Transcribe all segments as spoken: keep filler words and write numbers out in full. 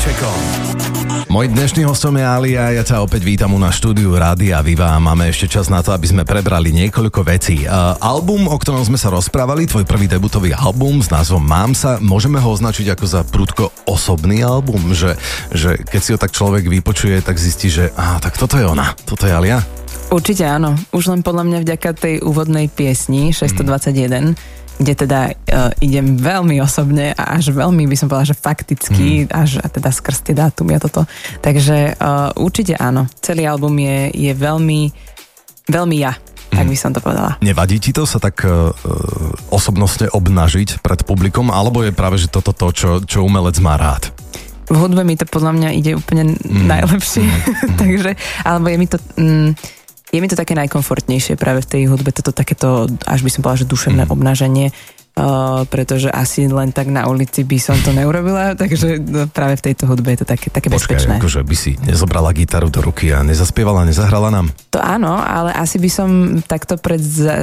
Vlčekom. Môj dnešný hostom je Alia, ja ťa opäť vítam u na štúdiu Rádia Viva a máme ešte čas na to, aby sme prebrali niekoľko vecí. Uh, album, o ktorom sme sa rozprávali, tvoj prvý debutový album s názvom Mám sa, môžeme ho označiť ako za prudko osobný album, že, že keď si ho tak človek vypočuje, tak zistí, že á, tak toto je ona, toto je Alia? Určite áno, už len podľa mňa vďaka tej úvodnej piesni šesťstodvadsaťjeden, mm. kde teda uh, idem veľmi osobne a až veľmi by som povedala, že fakticky, mm. až a teda skrz tie dátumy a toto. Takže uh, určite áno. Celý album je, je veľmi, veľmi ja, mm. tak by som to povedala. Nevadí ti to sa tak uh, osobnostne obnažiť pred publikom, alebo je práve, že toto to, čo, čo umelec má rád? V hudbe mi to podľa mňa ide úplne mm. najlepšie. Mm. Takže, alebo je mi to... Mm, Je mi to také najkomfortnejšie práve v tej hudbe, toto takéto, až by som povedala, že duševné mm. obnaženie, uh, pretože asi len tak na ulici by som to neurobila, takže no, práve v tejto hudbe je to také, také Počkaj, bezpečné. Počkaj, akože by si nezobrala gitaru do ruky a nezaspievala, nezahrala nám? To áno, ale asi by som takto pred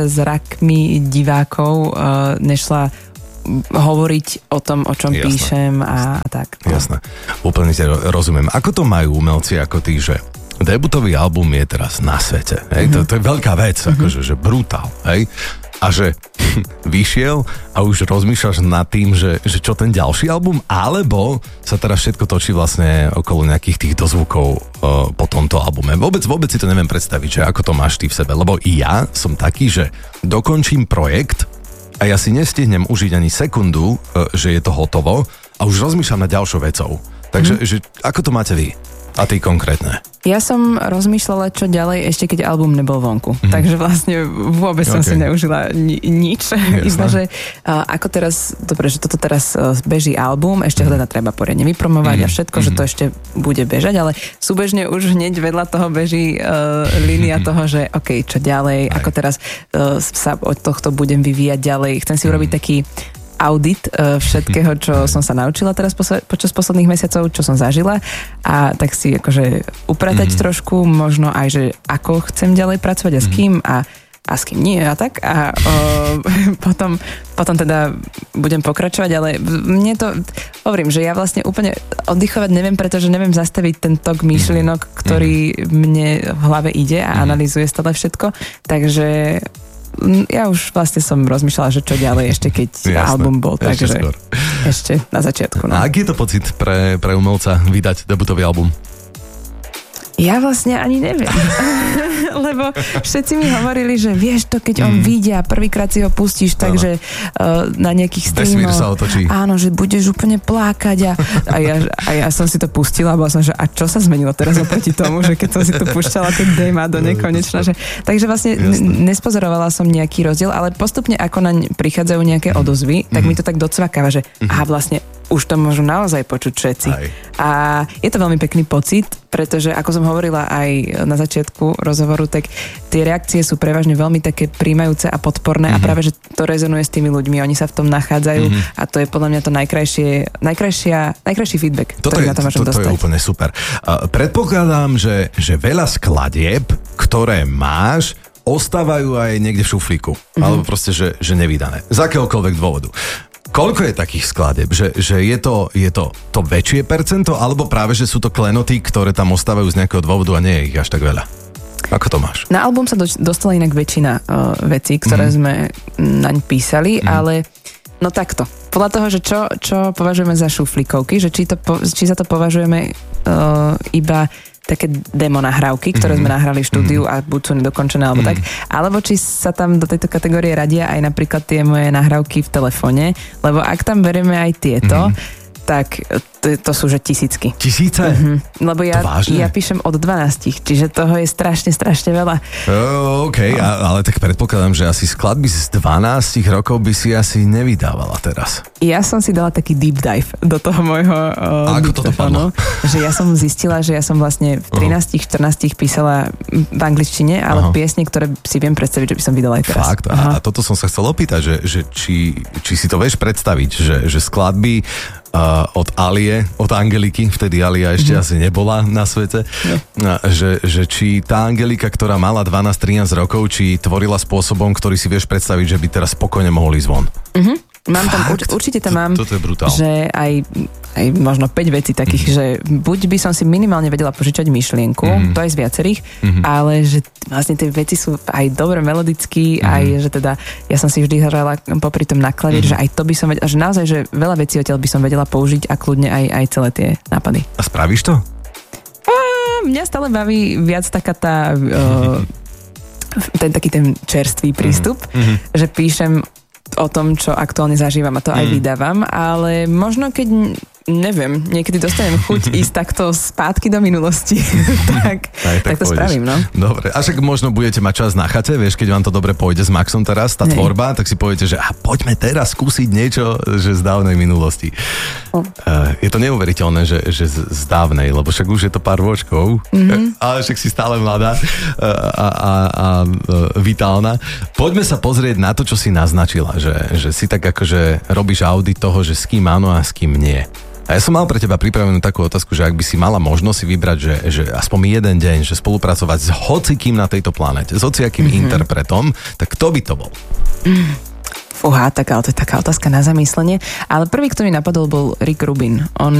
zrakmi divákov uh, nešla hovoriť o tom, o čom Jasné. píšem a, a tak. No. Jasné, úplne ti rozumiem. Ako to majú umelci ako ty, že debutový album je teraz na svete. Hej? Mm-hmm. To, to je veľká vec, mm-hmm. akože, že brutál. Hej? A že vyšiel a už rozmýšľaš nad tým, že, že čo ten ďalší album, alebo sa teraz všetko točí vlastne okolo nejakých tých dozvukov uh, po tomto albume. Vôbec, vôbec si to neviem predstaviť, že ako to máš ty v sebe, lebo i ja som taký, že dokončím projekt a ja si nestihnem užiť ani sekundu, uh, že je to hotovo a už rozmýšľam nad ďalšou vecou. Takže mm-hmm. že, ako to máte vy? A ty konkrétne? Ja som rozmýšľala, čo ďalej, ešte keď album nebol vonku. Mm. Takže vlastne vôbec okay. som si neužila ni- nič. Iba, že uh, ako teraz, dobre, že toto teraz uh, beží album, ešte mm. ho teda treba poriadne vypromovať mm. a všetko, mm. že to ešte bude bežať, ale súbežne už hneď vedľa toho beží uh, línia mm. toho, že OK, čo ďalej, Aj. ako teraz uh, sa od tohto budem vyvíjať ďalej. Chcem si mm. urobiť taký audit uh, všetkého, čo som sa naučila teraz posle- počas posledných mesiacov, čo som zažila a tak si akože upratať mm-hmm. trošku, možno aj, že ako chcem ďalej pracovať a s kým a, a s kým nie a tak a uh, potom, potom teda budem pokračovať, ale mne to, hovorím, že ja vlastne úplne oddychovať neviem, pretože neviem zastaviť ten tok myšlienok, ktorý mm-hmm. mne v hlave ide a mm-hmm. analyzuje stále všetko, takže ja už vlastne som rozmýšľala, že čo ďalej ešte keď Jasné, album bol, takže ešte, ešte na začiatku. No. A aký je to pocit pre, pre umelca vydať debutový album? Ja vlastne ani neviem. Lebo všetci mi hovorili, že vieš to, keď mm. on vyjde a prvýkrát si ho pustíš, takže uh, na nejakých streamoch. Vesmír sa otočí. Áno, že budeš úplne plakať a, a, ja, a ja som si to pustila a bola som, že a čo sa zmenilo teraz oproti tomu, že keď som si tu púšťala ten déma do nekonečna. Že, takže vlastne n- nespozorovala som nejaký rozdiel, ale postupne ako naň prichádzajú nejaké odozvy, tak mm. mi to tak docvakáva, že mm. aha, vlastne už to môžu naozaj počuť všetci. Aj. A je to veľmi pekný pocit, pretože ako som hovorila aj na začiatku rozhovoru, tak tie reakcie sú prevažne veľmi také príjmajúce a podporné mm-hmm. a práve, že to rezonuje s tými ľuďmi, oni sa v tom nachádzajú mm-hmm. a to je podľa mňa to najkrajšie, najkrajšia, najkrajší feedback, toto ktorý je, na to môžem to, dostať. To je úplne super. Uh, predpokladám, že, že veľa skladieb, ktoré máš, ostávajú aj niekde v šuflíku. Mm-hmm. Alebo proste, že, že nevydané. Z akéhokoľvek dôvodu. Koľko je takých skladieb? Že, že je, to, je to to väčšie percento, alebo práve, že sú to klenoty, ktoré tam ostávajú z nejakého dôvodu a nie je ich až tak veľa? Ako to máš? Na album sa do, dostala inak väčšina uh, vecí, ktoré mm. sme naň písali, mm. ale no takto. Podľa toho, že čo, čo považujeme za šuflíkovky, že či, to, či sa to považujeme uh, iba také demo nahrávky, ktoré mm-hmm. sme nahrali v štúdiu mm-hmm. a buď sú nedokončené alebo mm-hmm. tak, alebo či sa tam do tejto kategórie radia aj napríklad tie moje nahrávky v telefóne, lebo ak tam berieme aj tieto, mm-hmm. tak to, to sú že tisícky. Tisíce? Mm-hmm. Lebo ja, ja píšem od dvanástich, čiže toho je strašne, strašne veľa. Uh, OK, no. a, ale tak predpokladám, že asi skladby z dvanástich rokov by si asi nevydávala teraz. Ja som si dala taký deep dive do toho môjho uh, ako to dopadlo? Že ja som zistila, že ja som vlastne v trinástich štrnástich písala v angličtine, ale uh-huh. piesne, ktoré si viem predstaviť, že by som vydala aj teraz. Fakt? A, a toto som sa chcel opýtať, že, že či, či si to vieš predstaviť, že, že skladby Uh, od Alie, od Angeliky, vtedy Alia ešte mm-hmm. asi nebola na svete, no. že, že či tá Angelika, ktorá mala dvanásť trinásť rokov, či tvorila spôsobom, ktorý si vieš predstaviť, že by teraz spokojne mohol ísť von. Mhm. Mám tam, urč, určite tam mám, to, to je brutál. Že aj aj možno päť vecí takých, mm. že buď by som si minimálne vedela požičať myšlienku, mm. to aj z viacerých, mm. ale že vlastne tie veci sú aj dobre melodicky, mm. aj že teda ja som si vždy hrala popri tom na klavír, mm. že aj to by som vedela, že naozaj, že veľa vecí odtiaľ by som vedela použiť a kľudne aj, aj celé tie nápady. A spravíš to? A mňa stále baví viac taká tá uh, ten taký ten čerstvý prístup, mm. že píšem o tom, čo aktuálne zažívam a to mm. aj vydávam, ale možno keď, neviem, niekedy dostanem chuť ísť takto spátky do minulosti, tak, tak, tak to pôjdeš. Spravím, no. Dobre, a však možno budete mať čas na chate, vieš, keď vám to dobre pôjde s Maxom teraz, tá Nej. tvorba, tak si poviete, že a poďme teraz skúsiť niečo, že z dávnej minulosti. Oh. Uh, je to neuveriteľné, že, že z, z dávnej, lebo však už je to pár ročkov, mm-hmm. ale však si stále mladá uh, a, a, a uh, vitálna. Poďme sa pozrieť na to, čo si naznačila, že, že si tak akože robíš audit toho, že s kým áno a s kým nie. A ja som mal pre teba pripravenú takú otázku, že ak by si mala možnosť si vybrať, že, že aspoň jeden deň, že spolupracovať s hocikým na tejto planete, s hociakým mm-hmm. interpretom, tak kto by to bol? Mm. Fúha, tak, ale to je taká otázka na zamyslenie. Ale prvý, kto mi napadol, bol Rick Rubin. On